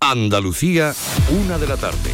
Andalucía, 1 de la tarde.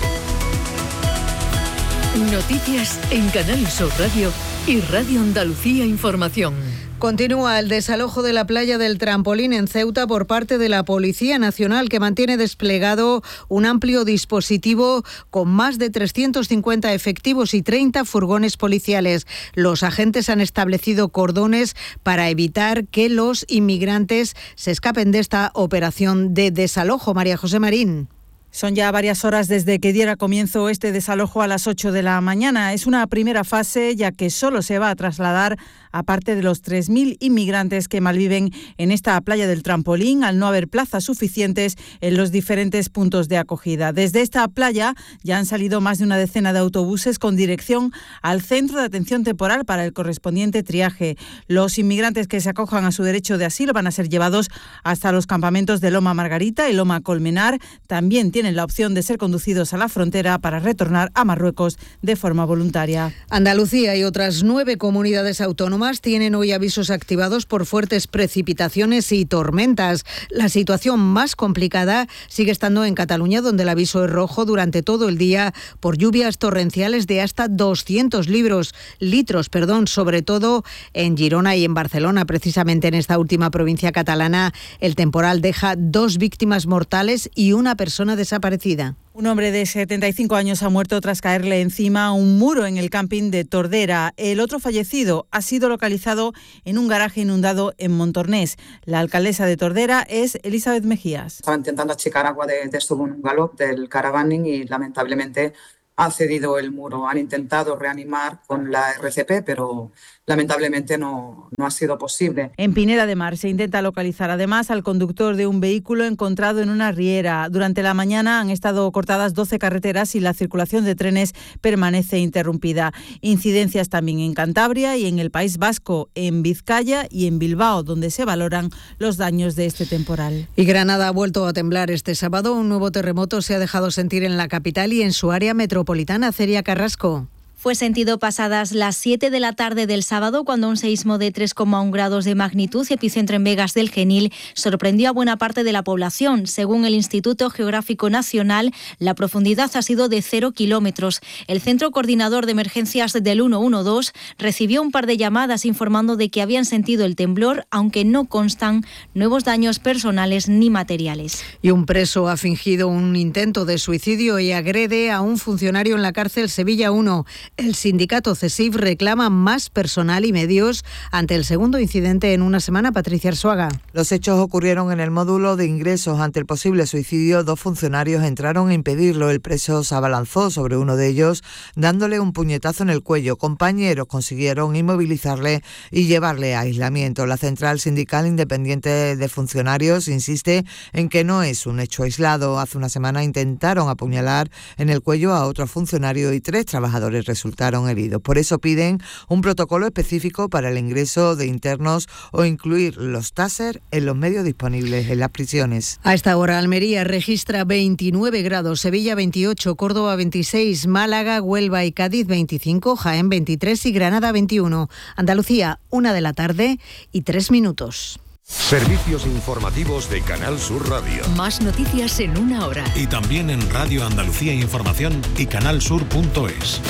Noticias en Canal Sur Radio y Radio Andalucía Información. Continúa el desalojo de la playa del Trampolín en Ceuta por parte de la Policía Nacional, que mantiene desplegado un amplio dispositivo con más de 350 efectivos y 30 furgones policiales. Los agentes han establecido cordones para evitar que los inmigrantes se escapen de esta operación de desalojo. María José Marín. Son ya varias horas desde que diera comienzo este desalojo a las 8 de la mañana. Es una primera fase, ya que solo se va a trasladar a parte de los 3.000 inmigrantes que malviven en esta playa del Trampolín, al no haber plazas suficientes en los diferentes puntos de acogida. Desde esta playa ya han salido más de una decena de autobuses con dirección al centro de atención temporal para el correspondiente triaje. Los inmigrantes que se acojan a su derecho de asilo van a ser llevados hasta los campamentos de Loma Margarita y Loma Colmenar. También tienen la opción de ser conducidos a la frontera para retornar a Marruecos de forma voluntaria. Andalucía y otras 9 comunidades autónomas tienen hoy avisos activados por fuertes precipitaciones y tormentas. La situación más complicada sigue estando en Cataluña, donde el aviso es rojo durante todo el día por lluvias torrenciales de hasta 200 litros, sobre todo en Girona y en Barcelona. Precisamente en esta última provincia catalana, el temporal deja 2 víctimas mortales y una persona desaparecida. Un hombre de 75 años ha muerto tras caerle encima un muro en el camping de Tordera. El otro fallecido ha sido localizado en un garaje inundado en Montornès. La alcaldesa de Tordera es Elizabeth Mejías. Estaba intentando achicar agua de su bungalow, del caravaning, y lamentablemente ha cedido el muro. Han intentado reanimar con la RCP, pero lamentablemente no ha sido posible. En Pineda de Mar se intenta localizar además al conductor de un vehículo encontrado en una riera. Durante la mañana han estado cortadas 12 carreteras y la circulación de trenes permanece interrumpida. Incidencias también en Cantabria y en el País Vasco, en Vizcaya y en Bilbao, donde se valoran los daños de este temporal. Y Granada ha vuelto a temblar este sábado. Un nuevo terremoto se ha dejado sentir en la capital y en su área metropolitana. Celia Carrasco. Fue sentido pasadas las 7 de la tarde del sábado, cuando un seísmo de 3,1 grados de magnitud, epicentro en Vegas del Genil, sorprendió a buena parte de la población. Según el Instituto Geográfico Nacional, la profundidad ha sido de 0 kilómetros. El Centro Coordinador de Emergencias del 112 recibió un par de llamadas informando de que habían sentido el temblor, aunque no constan nuevos daños personales ni materiales. Y un preso ha fingido un intento de suicidio y agrede a un funcionario en la cárcel Sevilla 1. El sindicato CESIF reclama más personal y medios ante el segundo incidente en una semana. Patricia Arzuaga. Los hechos ocurrieron en el módulo de ingresos. Ante el posible suicidio, 2 funcionarios entraron a impedirlo. El preso se abalanzó sobre uno de ellos, dándole un puñetazo en el cuello. Compañeros consiguieron inmovilizarle y llevarle a aislamiento. La Central Sindical Independiente de Funcionarios insiste en que no es un hecho aislado. Hace una semana intentaron apuñalar en el cuello a otro funcionario y 3 trabajadores resultaron heridos. Por eso piden un protocolo específico para el ingreso de internos o incluir los taser en los medios disponibles en las prisiones. A esta hora Almería registra 29 grados, Sevilla 28, Córdoba 26, Málaga, Huelva y Cádiz 25, Jaén 23 y Granada 21. Andalucía, 1 de la tarde y 3 minutos. Servicios informativos de Canal Sur Radio. Más noticias en 1 hora. Y también en Radio Andalucía Información y canalsur.es.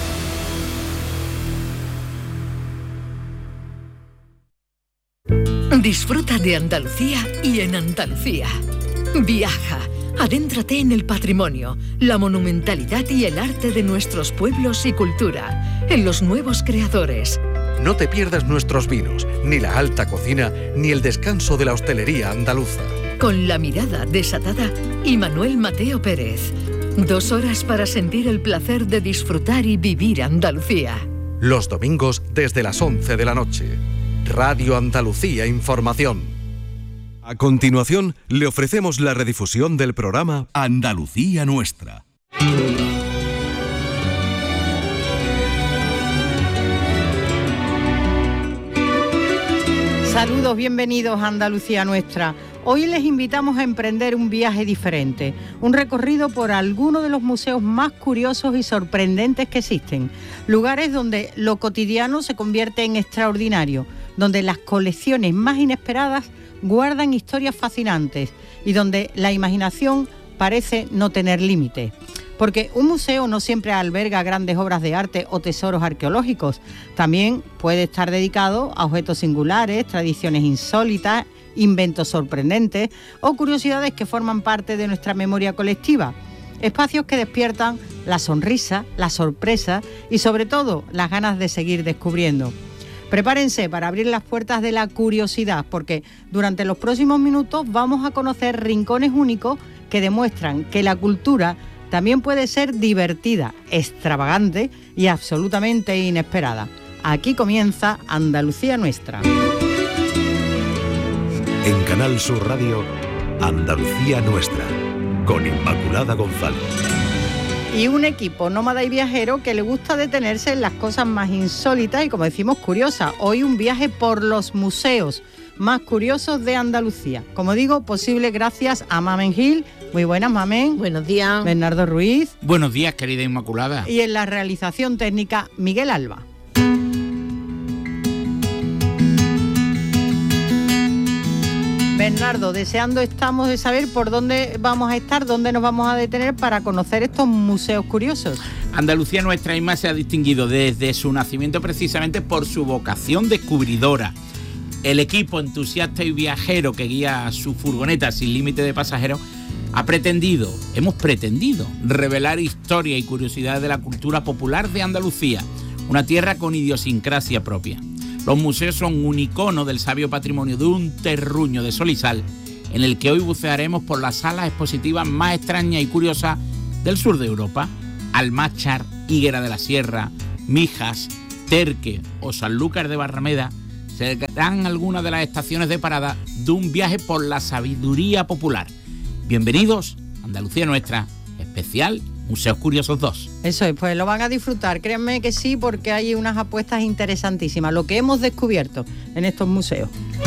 Disfruta de Andalucía y en Andalucía. Viaja, adéntrate en el patrimonio, la monumentalidad y el arte de nuestros pueblos y cultura, en los nuevos creadores. No te pierdas nuestros vinos, ni la alta cocina, ni el descanso de la hostelería andaluza. Con la mirada desatada y Manuel Mateo Pérez. 2 horas para sentir el placer de disfrutar y vivir Andalucía. Los domingos desde las 11 de la noche. Radio Andalucía Información. A continuación, le ofrecemos la redifusión del programa Andalucía Nuestra. Saludos, bienvenidos a Andalucía Nuestra. Hoy les invitamos a emprender un viaje diferente, un recorrido por algunos de los museos más curiosos y sorprendentes que existen, lugares donde lo cotidiano se convierte en extraordinario, donde las colecciones más inesperadas guardan historias fascinantes y donde la imaginación parece no tener límite. Porque un museo no siempre alberga grandes obras de arte o tesoros arqueológicos. También puede estar dedicado a objetos singulares, tradiciones insólitas, inventos sorprendentes o curiosidades que forman parte de nuestra memoria colectiva. Espacios que despiertan la sonrisa, la sorpresa y sobre todo las ganas de seguir descubriendo. Prepárense para abrir las puertas de la curiosidad, porque durante los próximos minutos vamos a conocer rincones únicos que demuestran que la cultura también puede ser divertida, extravagante y absolutamente inesperada. Aquí comienza Andalucía Nuestra. En Canal Sur Radio, Andalucía Nuestra, con Inmaculada González. Y un equipo nómada y viajero que le gusta detenerse en las cosas más insólitas y, como decimos, curiosas. Hoy un viaje por los museos más curiosos de Andalucía. Como digo, posible gracias a Mamen Gil. Muy buenas, Mamen. Buenos días. Bernardo Ruiz. Buenos días, querida Inmaculada. Y en la realización técnica, Miguel Alba. Bernardo, deseando estamos de saber por dónde vamos a estar, dónde nos vamos a detener para conocer estos museos curiosos. Andalucía Nuestra Inma se ha distinguido desde su nacimiento precisamente por su vocación descubridora. El equipo entusiasta y viajero que guía su furgoneta sin límite de pasajeros hemos pretendido revelar historia y curiosidades de la cultura popular de Andalucía, una tierra con idiosincrasia propia. Los museos son un icono del sabio patrimonio de un terruño de sol y sal, en el que hoy bucearemos por las salas expositivas más extrañas y curiosas del sur de Europa. Almáchar, Higuera de la Sierra, Mijas, Terque o Sanlúcar de Barrameda serán algunas de las estaciones de parada de un viaje por la sabiduría popular. Bienvenidos a Andalucía Nuestra, especial Museos Curiosos 2. Eso es, pues lo van a disfrutar, créanme que sí, porque hay unas apuestas interesantísimas, lo que hemos descubierto en estos museos.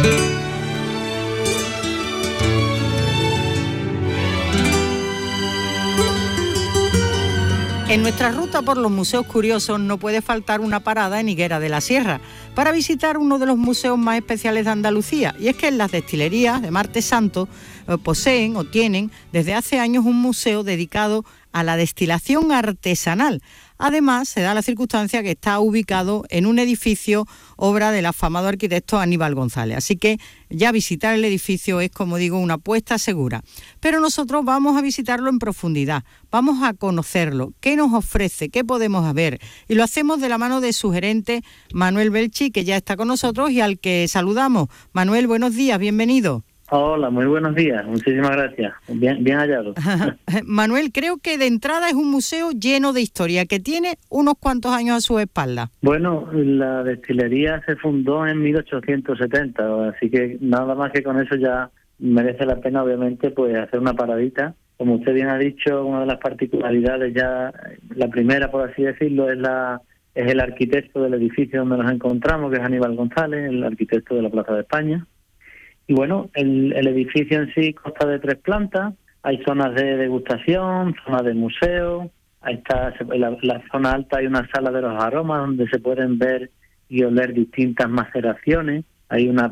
En nuestra ruta por los museos curiosos no puede faltar una parada en Higuera de la Sierra para visitar uno de los museos más especiales de Andalucía, y es que en las destilerías de Martes Santo poseen o tienen desde hace años un museo dedicado a la destilación artesanal. Además, se da la circunstancia que está ubicado en un edificio obra del afamado arquitecto Aníbal González. Así que ya visitar el edificio es, como digo, una apuesta segura. Pero nosotros vamos a visitarlo en profundidad, vamos a conocerlo, qué nos ofrece, qué podemos ver. Y lo hacemos de la mano de su gerente, Manuel Belchi, que ya está con nosotros y al que saludamos. Manuel, buenos días, bienvenido. Hola, muy buenos días, muchísimas gracias, bien hallado. Manuel, creo que de entrada es un museo lleno de historia, que tiene unos cuantos años a su espalda. Bueno, la destilería se fundó en 1870, así que nada más que con eso ya merece la pena, obviamente, pues hacer una paradita. Como usted bien ha dicho, una de las particularidades ya, la primera, por así decirlo, es el arquitecto del edificio donde nos encontramos, que es Aníbal González, el arquitecto de la Plaza de España. Y bueno, el edificio en sí consta de 3 plantas, hay zonas de degustación, zonas de museo, ahí está la zona alta, hay una sala de los aromas donde se pueden ver y oler distintas maceraciones, hay una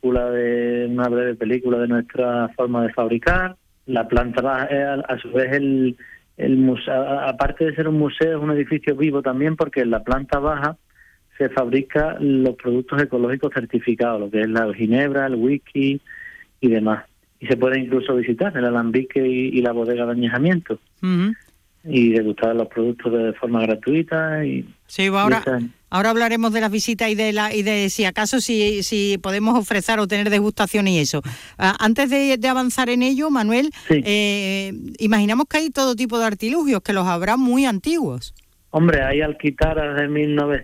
breve película de nuestra forma de fabricar, la planta baja, a su vez el museo, aparte de ser un museo, es un edificio vivo también, porque en la planta baja se fabrica los productos ecológicos certificados, lo que es la ginebra, el whisky y demás. Y se puede incluso visitar el alambique y la bodega de añejamiento. Uh-huh. Y degustar los productos de forma gratuita. Sí, ahora hablaremos de las visitas y de si acaso si podemos ofrecer o tener degustación y eso. Antes de avanzar en ello, Manuel, sí. Imaginamos que hay todo tipo de artilugios, que los habrá muy antiguos. Hombre, hay alquitaras de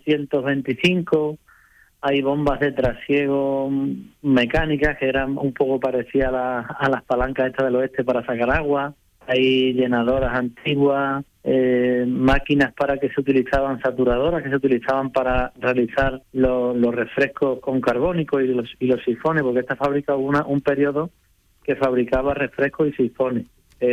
1925, hay bombas de trasiego mecánicas que eran un poco parecidas a las palancas estas del oeste para sacar agua, hay llenadoras antiguas, máquinas que se utilizaban, saturadoras que se utilizaban para realizar los refrescos con carbónico y los sifones, porque esta fábrica hubo un periodo que fabricaba refrescos y sifones,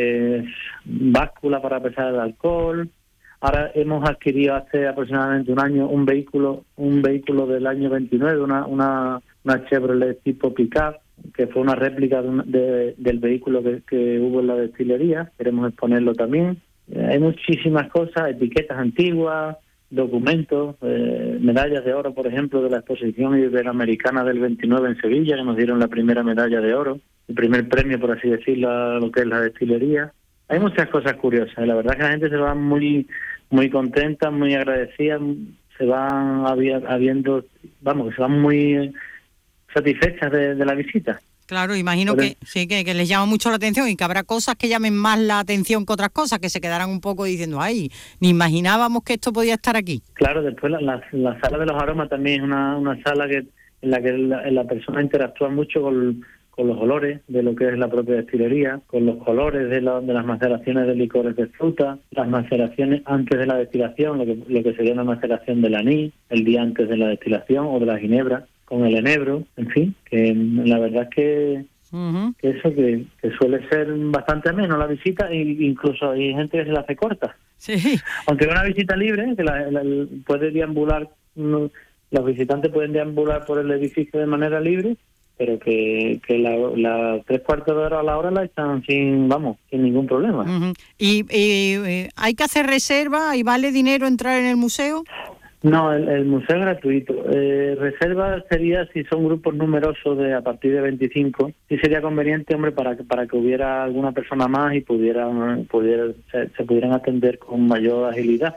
báscula para pesar el alcohol. Ahora hemos adquirido hace aproximadamente un año un vehículo del año 29, una Chevrolet tipo pick-up, que fue una réplica del vehículo que hubo en la destilería. Queremos exponerlo también. Hay muchísimas cosas, etiquetas antiguas, documentos, medallas de oro, por ejemplo, de la exposición iberoamericana del 29 en Sevilla, que nos dieron la primera medalla de oro, el primer premio, por así decirlo, a lo que es la destilería. Hay muchas cosas curiosas, y la verdad es que la gente se va muy contenta, muy agradecida, se van habiendo, que se van muy satisfechas de la visita. Claro, imagino que sí, que les llama mucho la atención y que habrá cosas que llamen más la atención que otras cosas, que se quedarán un poco diciendo, ay, ni imaginábamos que esto podía estar aquí. Claro, después la sala de los aromas también es una sala en la que la persona interactúa mucho con los olores de lo que es la propia destilería, con los colores de las maceraciones de licores de fruta, las maceraciones antes de la destilación, lo que sería una maceración del anís, el día antes de la destilación, o de la ginebra, con el enebro, en fin, que la verdad es que eso que suele ser bastante ameno la visita, e incluso hay gente que se la hace corta. Sí. Aunque es una visita libre, que puede deambular, los visitantes pueden deambular por el edificio de manera libre, pero que la 3/4 de hora a la hora la están sin ningún problema. ¿Y hay que hacer reserva y vale dinero entrar en el museo? No, el museo es gratuito. Reserva sería si son grupos numerosos a partir de 25. Sí sería conveniente, hombre, para que hubiera alguna persona más y se pudieran atender con mayor agilidad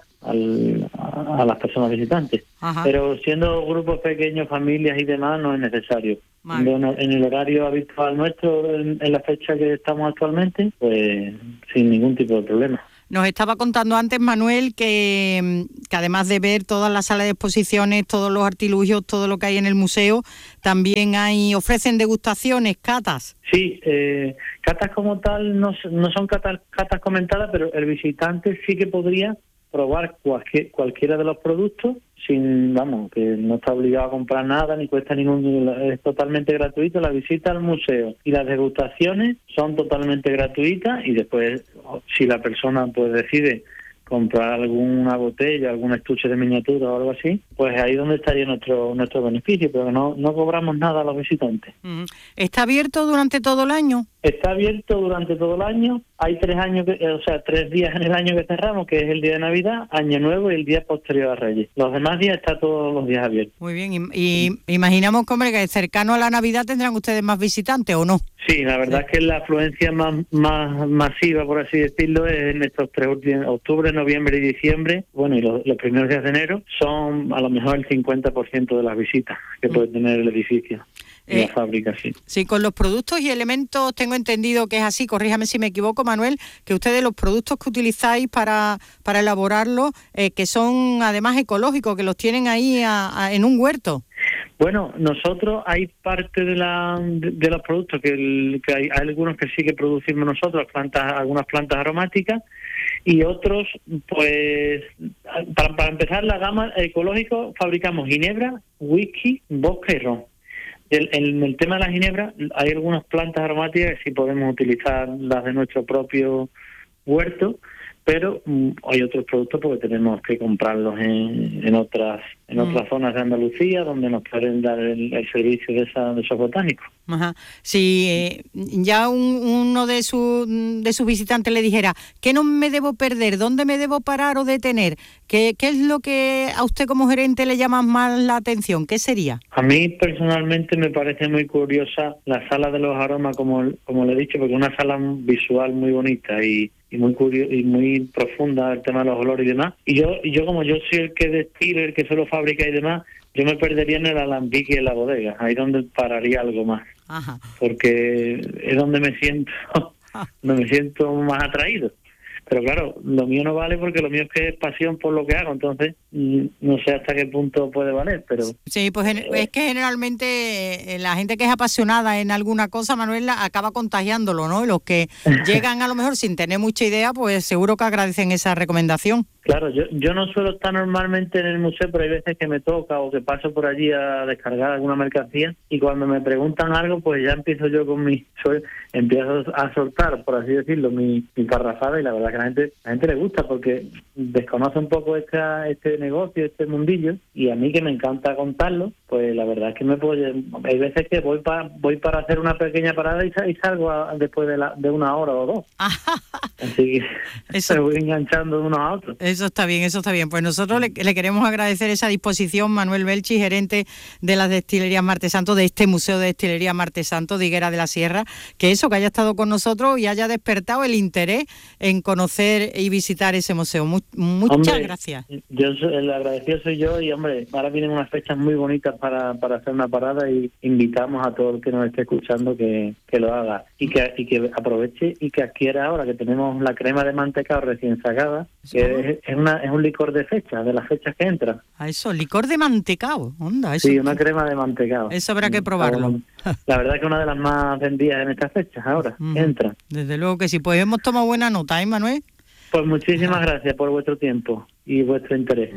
a las personas visitantes. Ajá. Pero siendo grupos pequeños, familias y demás, no es necesario. Vale. En el horario habitual nuestro, en la fecha que estamos actualmente, pues sin ningún tipo de problema. Nos estaba contando antes Manuel que además de ver todas las salas de exposiciones, todos los artilugios, todo lo que hay en el museo, también ofrecen degustaciones, catas. Sí, catas como tal no son catas comentadas, pero el visitante sí que podría probar cualquiera de los productos que no está obligado a comprar nada ni cuesta es totalmente gratuito. La visita al museo y las degustaciones son totalmente gratuitas, y después si la persona pues decide comprar alguna botella, algún estuche de miniatura o algo así, pues ahí donde estaría nuestro beneficio, pero no cobramos nada a los visitantes. ¿Está abierto durante todo el año? Está abierto durante todo el año. Hay 3 días en el año que cerramos, que es el día de Navidad, Año Nuevo y el día posterior a Reyes. Los demás días está todos los días abiertos. Muy bien, y imaginamos que cercano a la Navidad tendrán ustedes más visitantes, ¿o no? Sí, la verdad es que la afluencia más masiva, por así decirlo, es en estos 3 últimos, octubre, noviembre y diciembre. Bueno, y los primeros días de enero son a lo mejor el 50% de las visitas que puede tener el edificio. La fábrica, sí. Sí, con los productos y elementos tengo entendido que es así, corríjame si me equivoco, Manuel, que ustedes los productos que utilizáis para elaborarlos, que son además ecológicos, que los tienen ahí en un huerto. Bueno, nosotros hay parte de los productos que hay algunos que sí que producimos nosotros, algunas plantas aromáticas, y otros, pues, para empezar la gama ecológico, fabricamos ginebra, whisky, vodka y ron. En el tema de la ginebra, hay algunas plantas aromáticas que sí podemos utilizar las de nuestro propio huerto, pero hay otros productos porque tenemos que comprarlos en otras zonas de Andalucía donde nos pueden dar el servicio de esos botánicos. Ajá. Si ya uno de sus visitantes le dijera, ¿qué no me debo perder? ¿Dónde me debo parar o detener? ¿Qué es lo que a usted como gerente le llama más la atención? ¿Qué sería? A mí personalmente me parece muy curiosa la sala de los aromas, como le he dicho, porque es una sala visual muy bonita y muy profunda, el tema de los olores y demás. Y yo como yo soy el que destila, el que solo fabrica y demás, yo me perdería en el alambique y en la bodega, ahí donde pararía algo más. Ajá. Porque es donde me siento más atraído. Pero claro, lo mío no vale porque lo mío es que es pasión por lo que hago, entonces no sé hasta qué punto puede valer, pero... Sí, pues es que generalmente la gente que es apasionada en alguna cosa, Manuel, acaba contagiándolo, ¿no? Y los que llegan a lo mejor sin tener mucha idea, pues seguro que agradecen esa recomendación. Claro, yo no suelo estar normalmente en el museo, pero hay veces que me toca o que paso por allí a descargar alguna mercancía, y cuando me preguntan algo, pues ya empiezo yo empiezo a soltar, por así decirlo, mi parrafada, y la verdad que a la gente le gusta porque desconoce un poco este negocio, este mundillo, y a mí que me encanta contarlo, pues la verdad es que hay veces que voy para hacer una pequeña parada y salgo después de una hora o dos. Así que se voy enganchando de unos a otros. Eso está bien, eso está bien. Pues nosotros le queremos agradecer esa disposición, Manuel Belchi, gerente de las destilerías Martesanto, de este Museo de Destilería Martesanto de Higuera de la Sierra, que haya estado con nosotros y haya despertado el interés en conocer y visitar ese museo. Muchas gracias. El agradecido soy yo y, hombre, ahora vienen unas fechas muy bonitas para hacer una parada y invitamos a todo el que nos esté escuchando que lo haga y que aproveche y que adquiera ahora que tenemos la crema de mantecado recién sacada, que es un licor de fecha, de las fechas que entran. Eso, licor de mantecao, onda. Eso, sí, una crema de mantecao. Eso habrá que probarlo. La verdad es que una de las más vendidas en estas fechas ahora, entra. Desde luego que sí, pues hemos tomado buena nota, ¿eh, Manuel? Pues muchísimas gracias por vuestro tiempo y vuestro interés.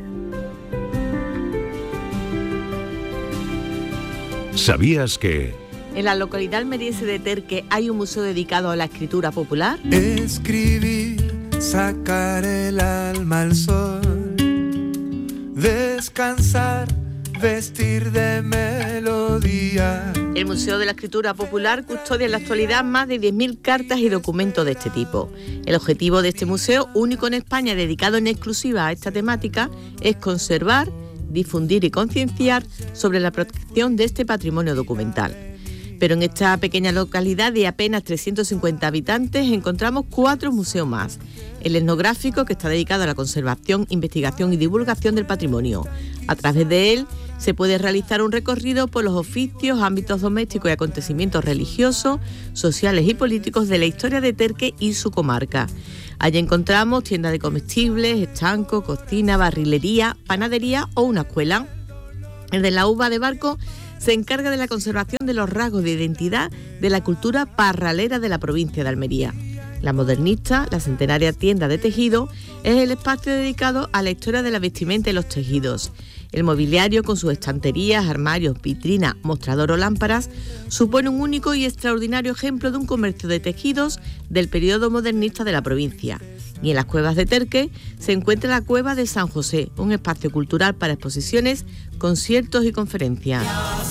¿Sabías que...? En la localidad almeriense de Terque hay un museo dedicado a la escritura popular. Escribir, sacar el alma al sol, descansar, vestir de melodía. El Museo de la Escritura Popular custodia en la actualidad más de 10.000 cartas y documentos de este tipo. El objetivo de este museo, único en España dedicado en exclusiva a esta temática, es conservar, difundir y concienciar sobre la protección de este patrimonio documental. Pero en esta pequeña localidad de apenas 350 habitantes encontramos 4 museos más. El etnográfico, que está dedicado a la conservación, investigación y divulgación del patrimonio. A través de él se puede realizar un recorrido por los oficios, ámbitos domésticos y acontecimientos religiosos, sociales y políticos de la historia de Terque y su comarca. Allí encontramos tiendas de comestibles, estancos, cocina, barrilería, panadería o una escuela. El de la uva de Barco se encarga de la conservación de los rasgos de identidad de la cultura parralera de la provincia de Almería. La Modernista, la centenaria tienda de tejido, es el espacio dedicado a la historia de la vestimenta y los tejidos. El mobiliario, con sus estanterías, armarios, vitrinas, mostrador o lámparas, supone un único y extraordinario ejemplo de un comercio de tejidos del periodo modernista de la provincia. Y en las cuevas de Terque se encuentra la Cueva de San José, un espacio cultural para exposiciones, conciertos y conferencias.